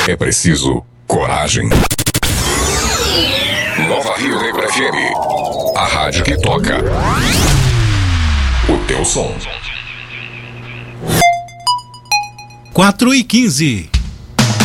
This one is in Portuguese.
É preciso coragem. Nova Rio Negro FM, a rádio que toca o teu som. 4h15.